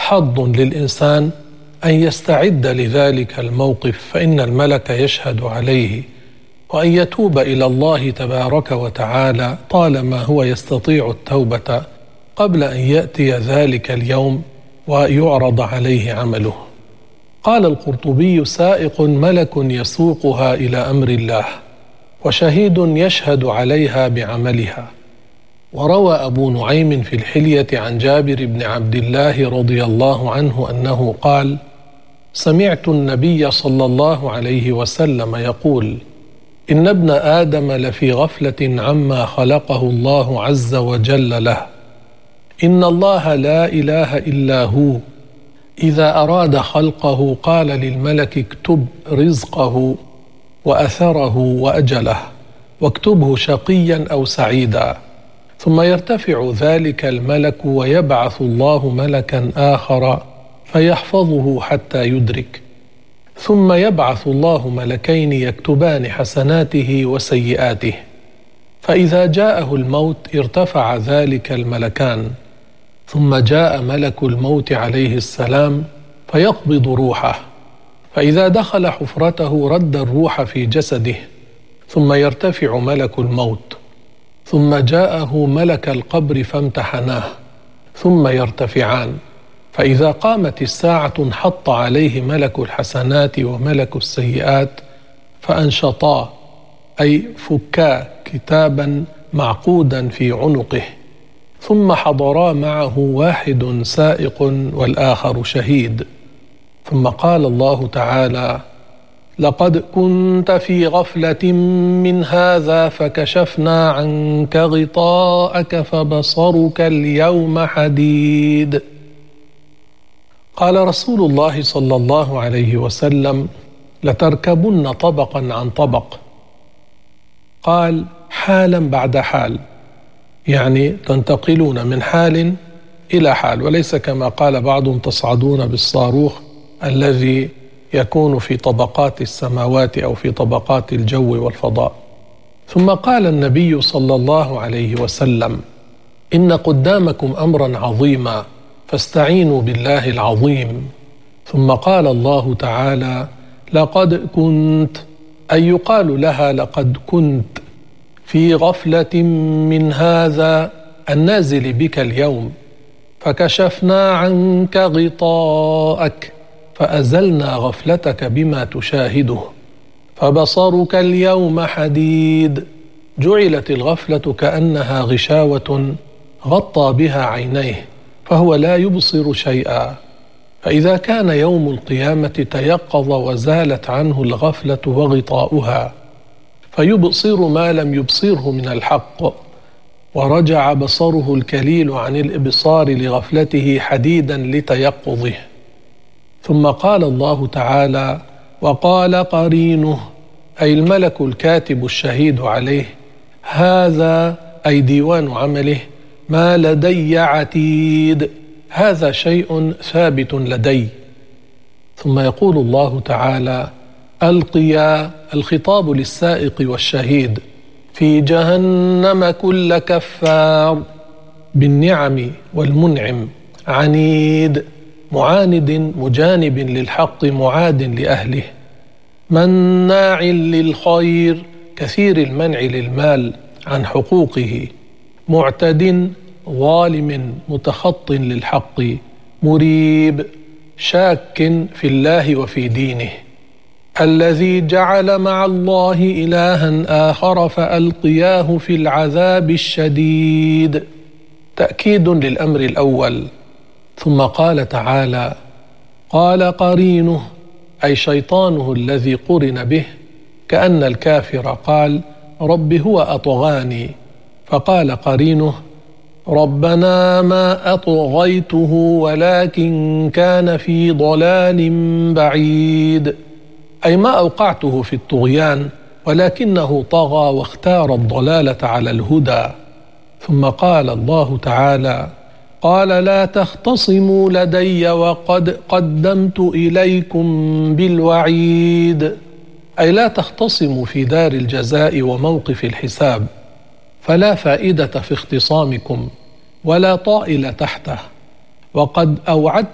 حظ للإنسان أن يستعد لذلك الموقف، فإن الملك يشهد عليه، وأن يتوب إلى الله تبارك وتعالى طالما هو يستطيع التوبة قبل أن يأتي ذلك اليوم ويعرض عليه عمله. قال القرطبي: سائق ملك يسوقها إلى أمر الله، وشهيد يشهد عليها بعملها. وروى أبو نعيم في الحلية عن جابر بن عبد الله رضي الله عنه أنه قال: سمعت النبي صلى الله عليه وسلم يقول: إن ابن آدم لفي غفلة عما خلقه الله عز وجل له. إن الله لا إله إلا هو، إذا أراد خلقه قال للملك: اكتب رزقه وأثره وأجله، واكتبه شقيا أو سعيدا. ثم يرتفع ذلك الملك ويبعث الله ملكا آخر فيحفظه حتى يدرك، ثم يبعث الله ملكين يكتبان حسناته وسيئاته، فإذا جاءه الموت ارتفع ذلك الملكان، ثم جاء ملك الموت عليه السلام فيقبض روحه، فإذا دخل حفرته رد الروح في جسده، ثم يرتفع ملك الموت، ثم جاءه ملك القبر فامتحناه، ثم يرتفعان، فإذا قامت الساعة انحط عليه ملك الحسنات وملك السيئات فأنشطاه، أي فكا كتابا معقودا في عنقه، ثم حضرا معه واحد سائق والآخر شهيد. ثم قال الله تعالى: لقد كنت في غفلة من هذا فكشفنا عنك غطاءك فبصرك اليوم حديد. قال رسول الله صلى الله عليه وسلم: لتركبن طبقا عن طبق. قال: حالا بعد حال، يعني تنتقلون من حال إلى حال، وليس كما قال بعضهم تصعدون بالصاروخ الذي يكون في طبقات السماوات أو في طبقات الجو والفضاء. ثم قال النبي صلى الله عليه وسلم: إن قدامكم أمرا عظيما فاستعينوا بالله العظيم. ثم قال الله تعالى: لقد كنت، أي يقال لها لقد كنت في غفلة من هذا النازل بك اليوم، فكشفنا عنك غطاءك فأزلنا غفلتك بما تشاهده، فبصرك اليوم حديد. جعلت الغفلة كأنها غشاوة غطى بها عينيه، فهو لا يبصر شيئا. فإذا كان يوم القيامة تيقظ وزالت عنه الغفلة وغطاؤها، فيبصر ما لم يبصره من الحق، ورجع بصره الكليل عن الإبصار لغفلته حديدا لتيقظه. ثم قال الله تعالى: وقال قرينه، أي الملك الكاتب الشهيد عليه: هذا، أي ديوان عمله، ما لدي عتيد، هذا شيء ثابت لدي. ثم يقول الله تعالى: ألقيا، الخطاب للسائق والشهيد، في جهنم كل كفار بالنعم والمنعم عنيد، معاند مجانب للحق معاد لأهله، مناع للخير، كثير المنع للمال عن حقوقه، معتد ظالم متخط للحق، مريب شاك في الله وفي دينه، الذي جعل مع الله إلها آخر فألقياه في العذاب الشديد. تأكيد للأمر الأول. ثم قال تعالى: قال قرينه، أي شيطانه الذي قرن به، كأن الكافر قال: رب هو أطغاني، فقال قرينه: ربنا ما أطغيته ولكن كان في ضلال بعيد، أي ما أوقعته في الطغيان ولكنه طغى واختار الضلالة على الهدى. ثم قال الله تعالى: قال لا تختصموا لدي وقد قدمت إليكم بالوعيد، أي لا تختصموا في دار الجزاء وموقف الحساب، فلا فائدة في اختصامكم ولا طائل تحته، وقد أوعدت